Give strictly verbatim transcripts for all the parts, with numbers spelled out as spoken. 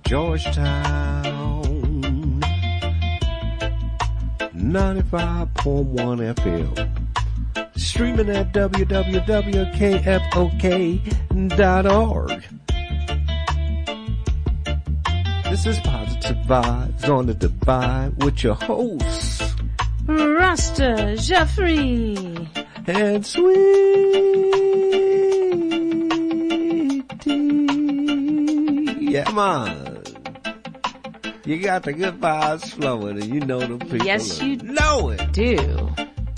Georgetown, ninety-five point one F M. Streaming at w w w dot k f o k dot org. This is Positive Vibes on the Divide with your hosts, Rasta Jeffrey and Sweetie. Yeah, man. You got the good vibes flowing, and you know the people. Yes, you know it. do.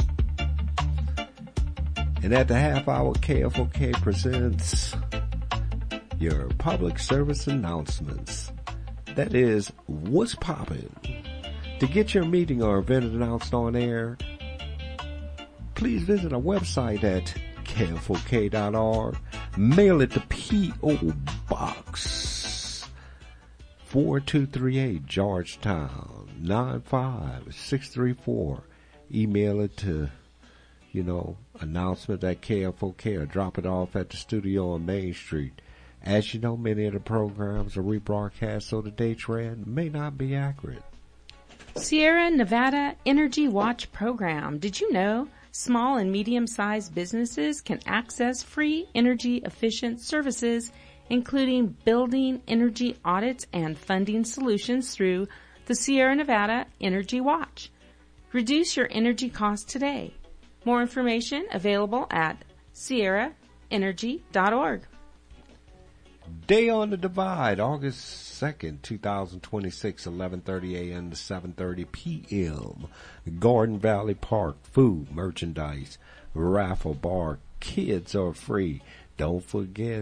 And at the half hour, K F O K presents your public service announcements. That is, what's poppin'? To get your meeting or event announced on air, please visit our website at k f o k dot org. Mail it to P O. Box four two three eight, Georgetown, nine five six three four. Email it to, you know, announcement at K F O K or drop it off at the studio on Main Street. As you know, many of the programs are rebroadcast, so the dates read may not be accurate. Sierra Nevada Energy Watch Program. Did you know small and medium-sized businesses can access free energy-efficient services, including building energy audits and funding solutions through the Sierra Nevada Energy Watch? Reduce your energy costs today. More information available at sierra energy dot org. Day on the Divide, August second, twenty twenty-six, eleven thirty a.m. to seven thirty p.m. Garden Valley Park, food, merchandise, raffle bar, kids are free. Don't forget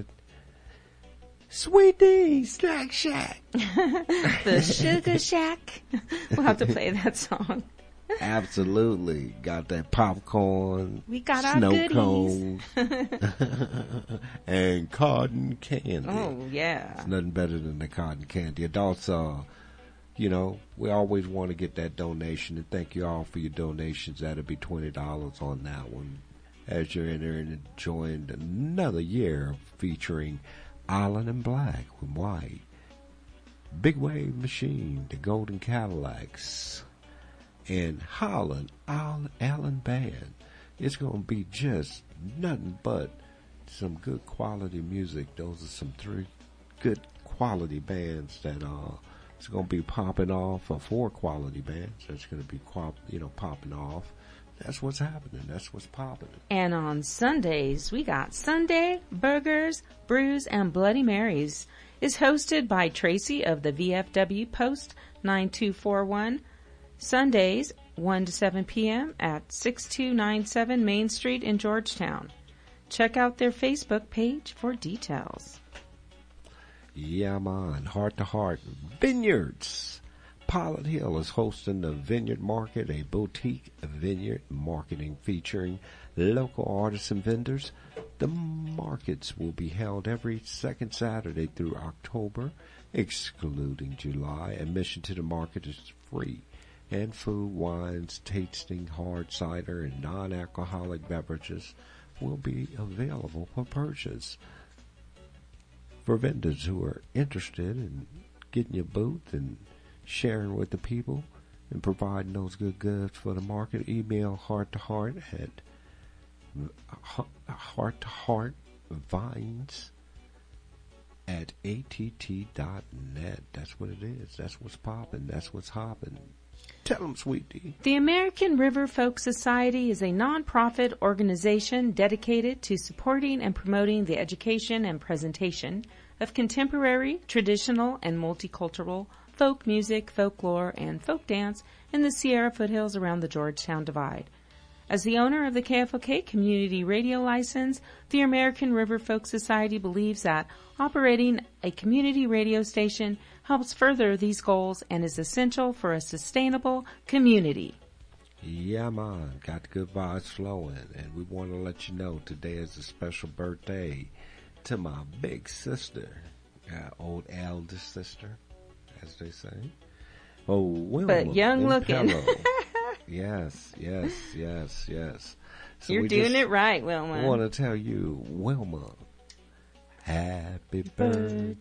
Sweetie Snack Shack. The Sugar Shack. We'll have to play that song. Absolutely. Got that popcorn, we got snow our cones, and cotton candy. Oh, yeah. It's nothing better than the cotton candy. Adults, uh, you know, we always want to get that donation, and thank you all for your donations. That'll be twenty dollars on that one as you're in there and enjoying another year featuring Island and Black with White, Big Wave Machine, the Golden Cadillacs, and Holland Allen Band. It's going to be just nothing but some good quality music. Those are some three good quality bands that uh, it's going to be popping off, or four quality bands that's going to be, you know, popping off. That's what's happening. That's what's popping. And on Sundays, we got Sunday Burgers, Brews, and Bloody Marys. Is hosted by Tracy of the V F W Post nine two four one. Sundays, one to seven p.m. at six two nine seven Main Street in Georgetown. Check out their Facebook page for details. Yeah, man. Heart to Heart Vineyards. Pilot Hill is hosting the Vineyard Market, a boutique vineyard marketing featuring local artists and vendors. The markets will be held every second Saturday through October, excluding July. Admission to the market is free, and food, wines, tasting, hard cider, and non-alcoholic beverages will be available for purchase. For vendors who are interested in getting your booth and sharing with the people and providing those good goods for the market, email heart to heart at heart to heart vines at a t t dot net. That's what it is. That's what's popping. That's what's hopping. Tell them, Sweetie. The American River Folk Society is a nonprofit organization dedicated to supporting and promoting the education and presentation of contemporary, traditional, and multicultural folk music, folklore, and folk dance in the Sierra foothills around the Georgetown Divide. As the owner of the K F O K community radio license, the American River Folk Society believes that operating a community radio station helps further these goals and is essential for a sustainable community. Yeah, man. Got the good vibes flowing. And we want to let you know today is a special birthday to my big sister, uh, old eldest sister, as they say. Oh, Wilma. But young looking. Yes, yes, yes, yes. So You're doing it right, Wilma. I want to tell you, Wilma, happy birthday